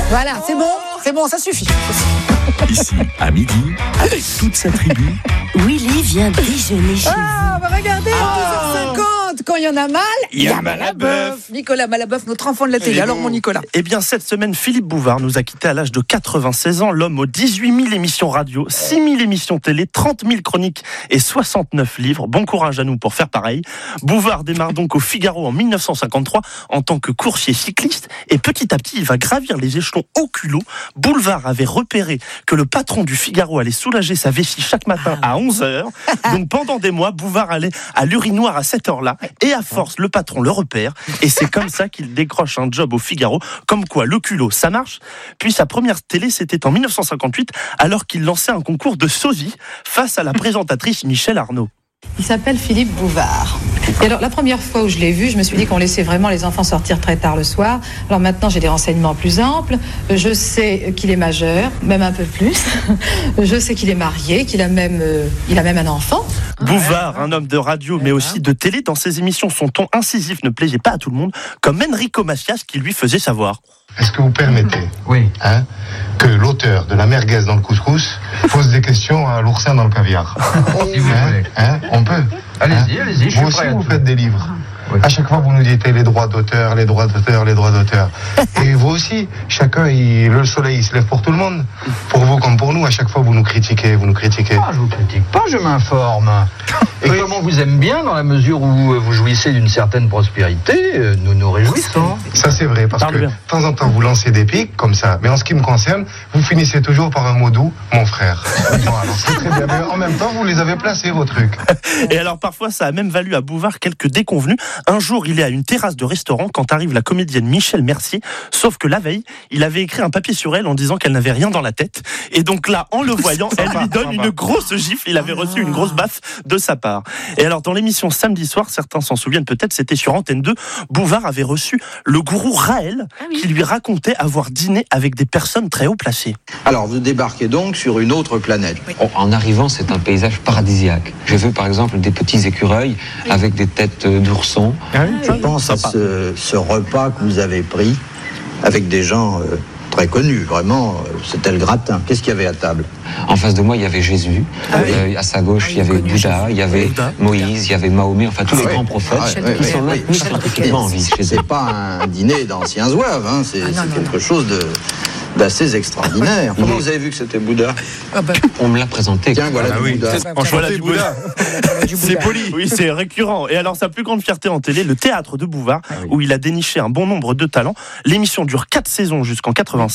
Voilà, c'est bon, ça suffit. Ici, à midi, avec toute sa tribu. Willy vient déjeuner chez Ah, bah regardez, 12h50, quand il y en a mal, il y a Malaboeuf. Nicolas Malaboeuf, notre enfant de la télé. Alors, mon Nicolas. Eh bien, cette semaine, Philippe Bouvard nous a quittés à l'âge de 96 ans. L'homme aux 18 000 émissions radio, 6 000 émissions télé, 30 000 chroniques et 69 livres. Bon courage à nous pour faire pareil. Bouvard démarre donc au Figaro en 1953 en tant que coursier cycliste. Et petit à petit, il va gravir les échelons au culot. Bouvard avait repéré que le patron du Figaro allait soulager sa vessie chaque matin à 11h. Donc pendant des mois, Bouvard allait à l'urinoir à cette heure-là. Et à force, le patron le repère. Et c'est comme ça qu'il décroche un job au Figaro. Comme quoi, le culot, ça marche. Puis sa première télé, c'était en 1958, alors qu'il lançait un concours de sosie face à la présentatrice Michel Arnaud. Il s'appelle Philippe Bouvard. Et alors, la première fois où je l'ai vu, je me suis dit qu'on laissait vraiment les enfants sortir très tard le soir. Alors maintenant, j'ai des renseignements plus amples. Je sais qu'il est majeur, même un peu plus. Je sais qu'il est marié, qu'il a même, il a même un enfant. Bouvard, un homme de radio, mais aussi de télé. Dans ses émissions, son ton incisif ne plaisait pas à tout le monde, comme Enrico Macias qui lui faisait savoir. Est-ce que vous permettez que l'auteur de la merguez dans le couscous pose des questions à l'oursin dans le caviar? Si vous voulez. On peut. Allez-y, je suis Vous aussi, prêt. vous faites des livres. Oui. À chaque fois, vous nous dites les droits d'auteur. Et vous aussi, chacun, le soleil, il se lève pour tout le monde. Pour vous comme pour nous, à chaque fois, vous nous critiquez. Ah, je vous critique pas, je m'informe. Et comme on vous aime bien, dans la mesure où vous jouissez d'une certaine prospérité, nous nous réjouissons. Ça, c'est vrai, parce que de temps en temps, vous lancez des pics comme ça. Mais en ce qui me concerne, vous finissez toujours par un mot doux, mon frère. Voilà, c'est très bien. Mais en même temps, vous les avez placés, vos trucs. Et alors, parfois, ça a même valu à Bouvard quelques déconvenues. Un jour, il est à une terrasse de restaurant quand arrive la comédienne Michel Mercier. Sauf que la veille, il avait écrit un papier sur elle en disant qu'elle n'avait rien dans la tête. Et donc là, en le voyant, elle lui donne une grosse gifle. Il avait reçu une grosse baffe de sa part. Et alors, dans l'émission Samedi soir, certains s'en souviennent peut-être, c'était sur Antenne 2, Bouvard avait reçu le gourou Raël qui lui racontait avoir dîné avec des personnes très haut placées. Alors, vous débarquez donc sur une autre planète. En arrivant, c'est un paysage paradisiaque. J'ai vu par exemple des petits écureuils avec des têtes d'oursons. Je pense à ce repas que vous avez pris avec des gens très connus. Vraiment, c'était le gratin. Qu'est-ce qu'il y avait à table? En face de moi, il y avait Jésus. À sa gauche, il y avait Bouddha, il y avait Moïse, il y avait Mahomet, enfin tous les grands prophètes. Ils sont là tous scientifiquement en vie chez eux. C'est pas un dîner d'anciens zouaves, hein. C'est quelque chose d'assez extraordinaire. Comment vous avez vu que c'était Bouddha? On me l'a présenté. Tiens, voilà du Bouddha. Voilà du Bouddha. C'est poli. Oui, c'est récurrent. Et alors, sa plus grande fierté en télé, le théâtre de Bouvard, où il a déniché un bon nombre de talents. L'émission dure 4 saisons jusqu'en 85.